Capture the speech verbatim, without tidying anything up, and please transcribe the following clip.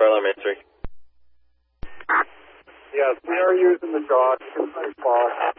fire alarm answering. Yes, we are using the dog.